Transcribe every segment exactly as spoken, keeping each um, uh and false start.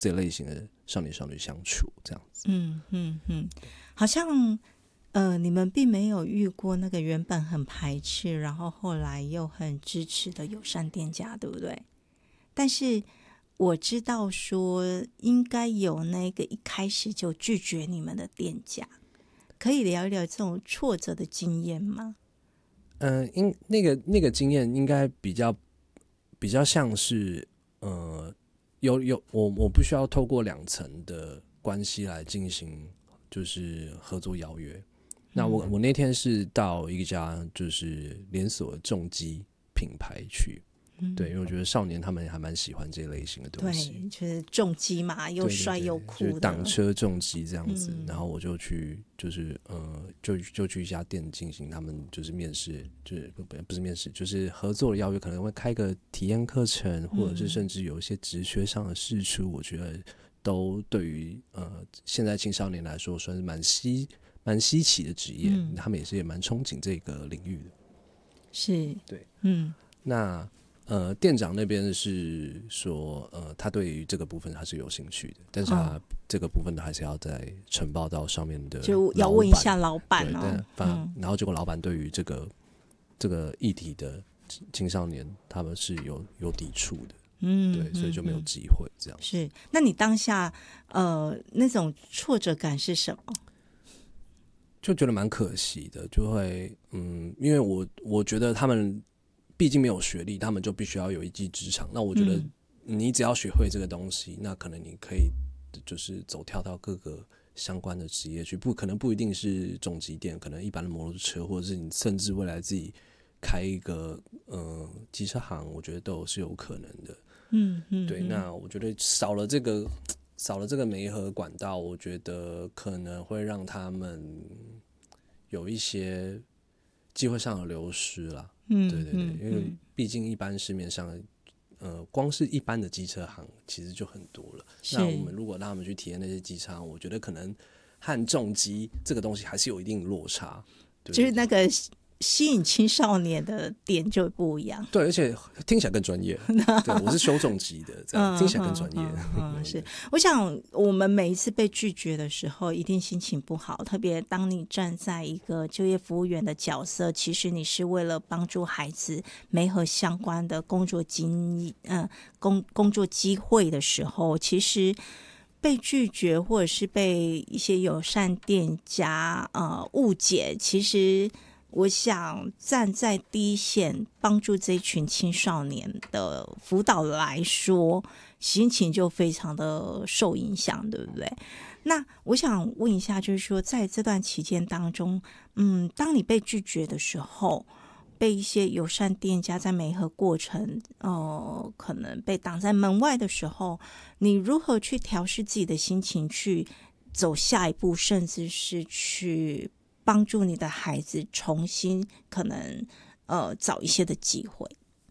这类型的少年少女相处这样子。 嗯嗯嗯，好像呃，你们并没有遇过那个原本很排斥，然后后来又很支持的友善店家，对不对？但是我知道说应该有那个一开始就拒绝你们的店家，可以聊一聊这种挫折的经验吗？ 嗯、呃，应那个那个经验应该比较比较像是呃，有有我我不需要透过两层的关系来进行就是合作邀约。嗯、那我我那天是到一家就是连锁重机品牌去。对，因为我觉得少年他们还蛮喜欢这类型的东西， 对，就是重机嘛，又帅又酷的， 对对对，就是挡车重机这样子。 嗯、 然后我就去，就是呃，就就去一家店进行他们就是面试，就是不不是面试，就是合作的邀约，可能会开个体验课程，或者是甚至有一些职缺上的释出。我觉得都对于呃现在青少年来说，算是蛮稀蛮稀奇的职业，嗯、他们也是也蛮憧憬这个领域的。 是， 对， 嗯， 那。呃，店长那边是说，呃，他对于这个部分他是有兴趣的，但是他这个部分还是要再呈报到上面的， 就要问一下老板哦。 对，但嗯、然后结果老板对于这个这个议题的青少年，他们是有有抵触的，嗯，对，所以就没有机会这样。 是，那你当下呃那种挫折感是什么？ 就觉得蛮可惜的，就会嗯，因为我我觉得他们。毕竟没有学历，他们就必须要有一技之长。那我觉得你只要学会这个东西，嗯、那可能你可以就是走跳到各个相关的职业去，不可能不一定是重机店，可能一般的摩托车，或者是你甚至未来自己开一个呃机车行，我觉得都是有可能的。 嗯嗯， 对。那我觉得少了这个少了这个媒合管道，我觉得可能会让他们有一些机会上的流失啦。嗯，对对对，因为毕竟一般市面上，呃，光是一般的机车行其实就很多了。那我们如果让他们去体验那些机车行，我觉得可能和重机这个东西还是有一定落差。对对对， 就是那个吸引青少年的点就不一样。 对，而且听起来更专业。对，我是修重机的，这样、嗯、听起来更专业。 嗯嗯、是，我想我们每一次被拒绝的时候，一定心情不好。特别当你站在一个就业服务员的角色，其实你是为了帮助孩子媒合相关的工作经嗯工工作机会的时候，其实被拒绝或者是被一些友善店家呃误解，其实。我想站在第一线帮助这群青少年的辅导来说，心情就非常的受影响，对不对？那我想问一下，就是说在这段期间当中，嗯，当你被拒绝的时候，被一些友善店家在媒合过程，呃，可能被挡在门外的时候，你如何去调试自己的心情，去走下一步，甚至是去帮助你的孩子重新可能呃找一些的机会？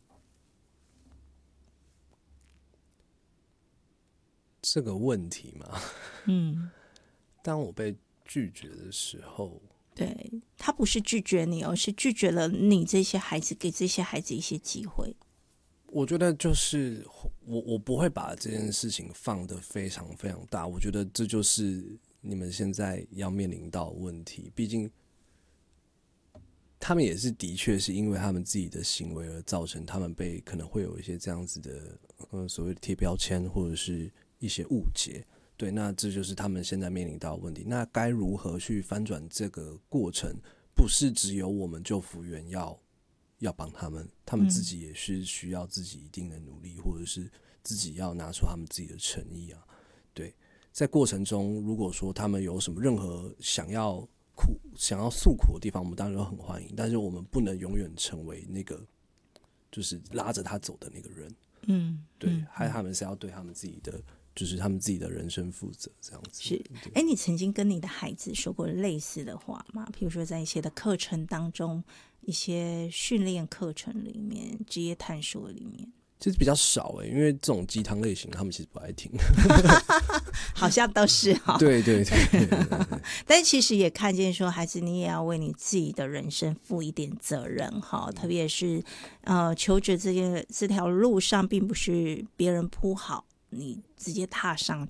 这个问题嘛， 嗯， 当我被拒绝的时候， 对，他不是拒绝你，而是拒绝了你这些孩子，给这些孩子一些机会。 我觉得就是我我不会把这件事情放得非常非常大，我觉得这就是你们现在要面临到的问题。毕竟他们也是的确是因为他们自己的行为而造成他们被可能会有一些这样子的呃所谓的贴标签或者是一些误解。对，那这就是他们现在面临到的问题。那该如何去翻转这个过程？不是只有我们就服员要要帮他们，他们自己也是需要自己一定的努力，或者是自己要拿出他们自己的诚意啊。对，在过程中，如果说他们有什么任何想要苦、想要诉苦的地方，我们当然都很欢迎。但是我们不能永远成为那个就是拉着他走的那个人。嗯，对，还有他们是要对他们自己的。就是他们自己的人生负责，这样子。 是，哎，你曾经跟你的孩子说过类似的话吗？比如说在一些的课程当中，一些训练课程里面，职业探索里面， 其实比较少哎、欸，因为这种鸡汤类型，他们其实不爱听。 好像都是哈。 对对 对, 对, 对, 对。 但其实也看见说，孩子你也要为你自己的人生负一点责任哈，特别是呃，求职这件这条路上，并不是别人铺好。 你直接踏上